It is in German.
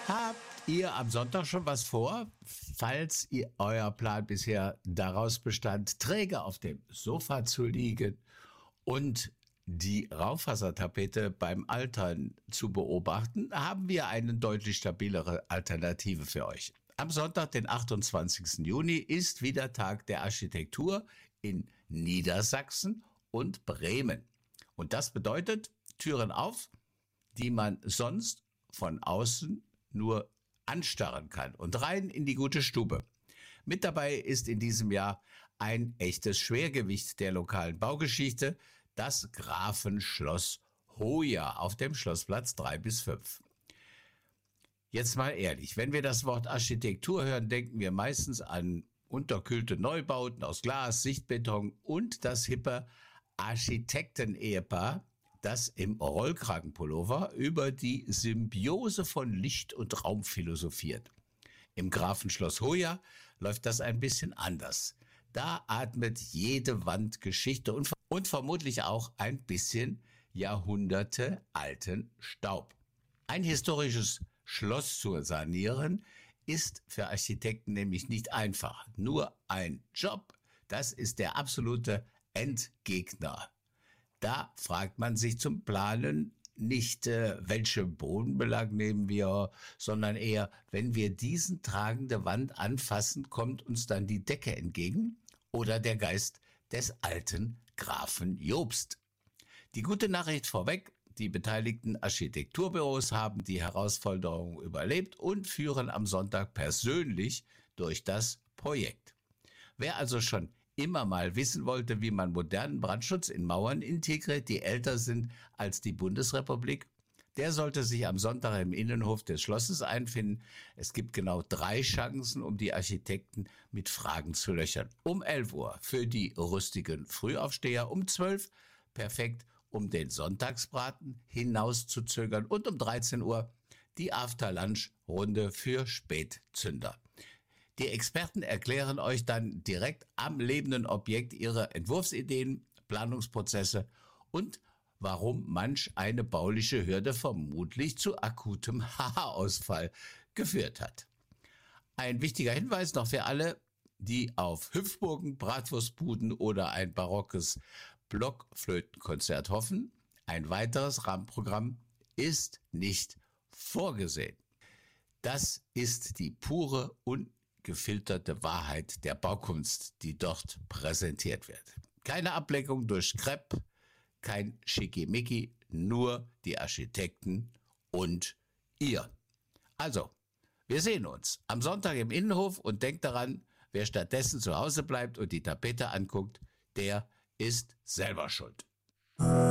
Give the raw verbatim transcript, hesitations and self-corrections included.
Habt ihr am Sonntag schon was vor? Falls ihr, euer Plan bisher daraus bestand, träge auf dem Sofa zu liegen und die Raufasertapete beim Altern zu beobachten, haben wir eine deutlich stabilere Alternative für euch. Am Sonntag, den achtundzwanzigsten Juni, ist wieder Tag der Architektur in Niedersachsen und Bremen. Und das bedeutet Türen auf, die man sonst von außen nur anstarren kann, und rein in die gute Stube. Mit dabei ist in diesem Jahr ein echtes Schwergewicht der lokalen Baugeschichte, das Grafenschloss Hoya auf dem Schlossplatz drei bis fünf. Jetzt mal ehrlich, wenn wir das Wort Architektur hören, denken wir meistens an unterkühlte Neubauten aus Glas, Sichtbeton und das hippe Architekten-Ehepaar, das im Rollkragenpullover über die Symbiose von Licht und Raum philosophiert. Im Grafenschloss Hoya läuft das ein bisschen anders. Da atmet jede Wand Geschichte und, und vermutlich auch ein bisschen Jahrhunderte alten Staub. Ein historisches Schloss zu sanieren ist für Architekten nämlich nicht einfach. Nur ein Job, das ist der absolute Endgegner. Da fragt man sich zum Planen nicht, äh, welche Bodenbelag nehmen wir, sondern eher, wenn wir diesen tragende Wand anfassen, kommt uns dann die Decke entgegen oder der Geist des alten Grafen Jobst. Die gute Nachricht vorweg: Die beteiligten Architekturbüros haben die Herausforderung überlebt und führen am Sonntag persönlich durch das Projekt. Wer also schon immer mal wissen wollte, wie man modernen Brandschutz in Mauern integriert, die älter sind als die Bundesrepublik, der sollte sich am Sonntag im Innenhof des Schlosses einfinden. Es gibt genau drei Chancen, um die Architekten mit Fragen zu löchern. Um elf Uhr für die rüstigen Frühaufsteher, um zwölf perfekt, um den Sonntagsbraten hinauszuzögern, und um dreizehn Uhr die After-Lunch-Runde für Spätzünder. Die Experten erklären euch dann direkt am lebenden Objekt ihre Entwurfsideen, Planungsprozesse und warum manch eine bauliche Hürde vermutlich zu akutem Haarausfall geführt hat. Ein wichtiger Hinweis noch für alle, die auf Hüpfburgen, Bratwurstbuden oder ein barockes Blockflötenkonzert hoffen: Ein weiteres Rahmenprogramm ist nicht vorgesehen. Das ist die pure und gefilterte Wahrheit der Baukunst, die dort präsentiert wird. Keine Ablenkung durch Crepe, kein Schickimicki, nur die Architekten und ihr. Also, wir sehen uns am Sonntag im Innenhof, und denkt daran, wer stattdessen zu Hause bleibt und die Tapete anguckt, der ist selber schuld.